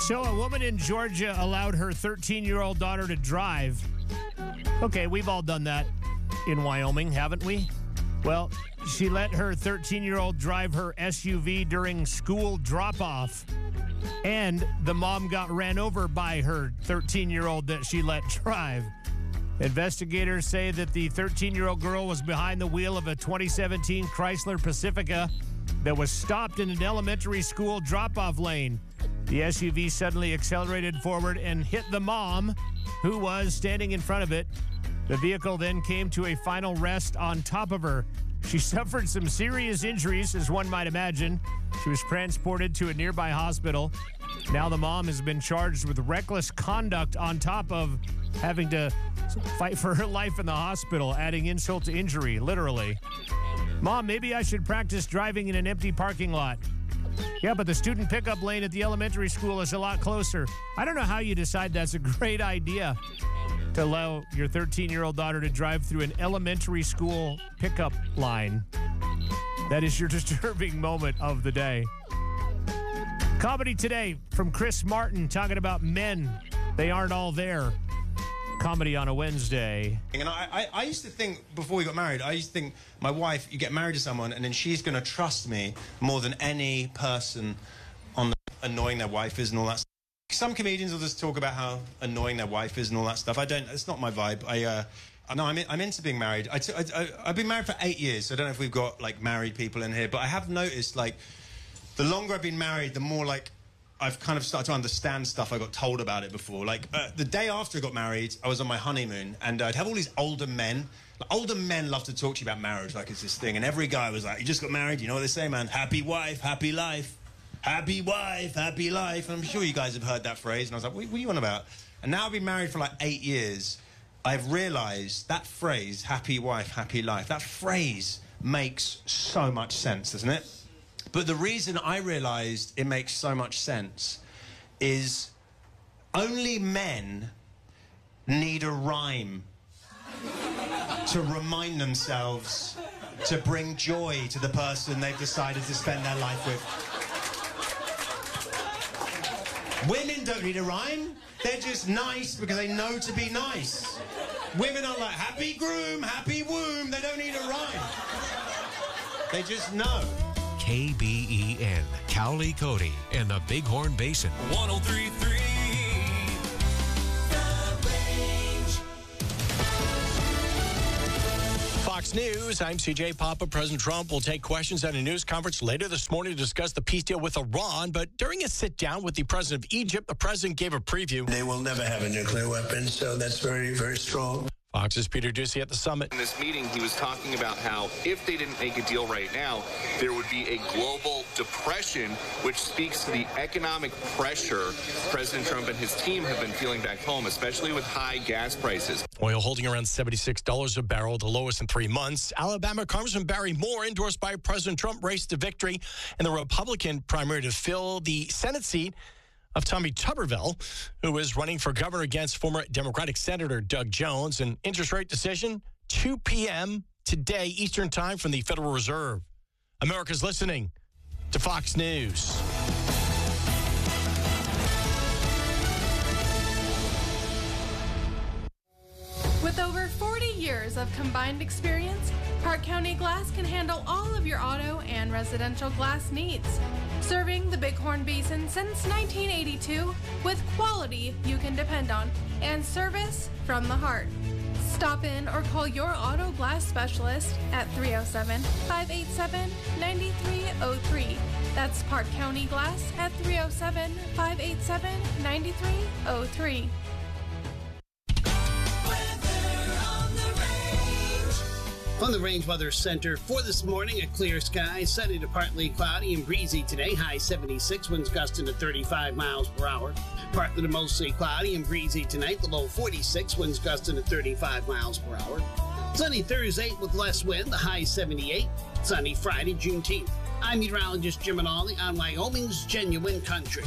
So a woman in Georgia allowed her 13-year-old daughter to drive. Okay, we've all done that in Wyoming, haven't we? Well, she let her 13-year-old drive her SUV during school drop-off. And the mom got ran over by her 13-year-old that she let drive. Investigators say that the 13-year-old girl was behind the wheel of a 2017 Chrysler Pacifica that was stopped in an elementary school drop-off lane. The SUV suddenly accelerated forward and hit the mom, who was standing in front of it. The vehicle then came to a final rest on top of her. She suffered some serious injuries, as one might imagine. She was transported to a nearby hospital. Now the mom has been charged with reckless conduct on top of having to fight for her life in the hospital, adding insult to injury, literally. Mom, maybe I should practice driving in an empty parking lot. Yeah, but the student pickup lane at the elementary school is a lot closer. I don't know how you decide that's a great idea to allow your 13-year-old daughter to drive through an elementary school pickup line. That is your disturbing moment of the day. Comedy today from Chris Martin talking about men. They aren't all there. Comedy on a Wednesday. And I used to think, before we got married, I used to think my wife, you get married to someone and then she's going to trust me more than any person on the annoying their wife is and all that stuff. Some comedians will just talk about how annoying their wife is and all that stuff. I don't, it's not my vibe. I'm into being married. I've been married for 8 years, so I don't know if we've got, like, married people in here, but I have noticed, like, the longer I've been married, the more, like, I've kind of started to understand stuff I got told about it before. Like, the day after I got married, I was on my honeymoon, and I'd have all these older men. Like, older men love to talk to you about marriage, like it's this thing. And every guy was like, you just got married, you know what they say, man? Happy wife, happy life. Happy wife, happy life. And I'm sure you guys have heard that phrase. And I was like, what are you on about? And now I've been married for like 8 years. I've realised that phrase, happy wife, happy life, that phrase makes so much sense, doesn't it? But the reason I realised it makes so much sense is only men need a rhyme to remind themselves to bring joy to the person they've decided to spend their life with. Women don't need a rhyme. They're just nice because they know to be nice. Women are like, happy groom, happy womb. They don't need a rhyme. They just know. KBEN, Cowley Cody, and the Bighorn Basin. 103.3 Fox News, I'm CJ Papa. President Trump will take questions at a news conference later this morning to discuss the peace deal with Iran. But during a sit-down with the president of Egypt, the president gave a preview. They will never have a nuclear weapon, so that's very, very strong. Fox's Peter Doocy at the summit. In this meeting, he was talking about how if they didn't make a deal right now, there would be a global depression, which speaks to the economic pressure President Trump and his team have been feeling back home, especially with high gas prices. Oil holding around $76 a barrel, the lowest in 3 months. Alabama Congressman Barry Moore, endorsed by President Trump, raced to victory in the Republican primary to fill the Senate seat of Tommy Tuberville, who is running for governor against former Democratic Senator Doug Jones. An interest rate decision, 2 p.m. today, Eastern Time from the Federal Reserve. America's listening to Fox News. With over 40 years of combined experience, Park County Glass can handle all of your auto and residential glass needs. Serving the Bighorn Basin since 1982 with quality you can depend on and service from the heart. Stop in or call your auto glass specialist at 307-587-9303. That's Park County Glass at 307-587-9303. On the Range Weather Center for this morning, a clear sky, sunny to partly cloudy and breezy today. High 76, winds gusting to 35 miles per hour. Partly to mostly cloudy and breezy tonight. The low 46, winds gusting to 35 miles per hour. Sunny Thursday with less wind. The high 78. Sunny Friday, Juneteenth. I'm meteorologist Jim Anali on Wyoming's Genuine Country.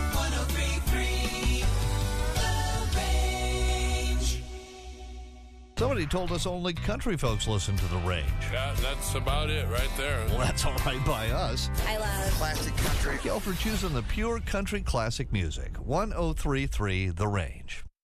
103.3 Somebody told us only country folks listen to The Range. Yeah, that's about it right there. Well, that's all right by us. I love classic country. Y'all for choosing the pure country classic music. 103.3 The Range.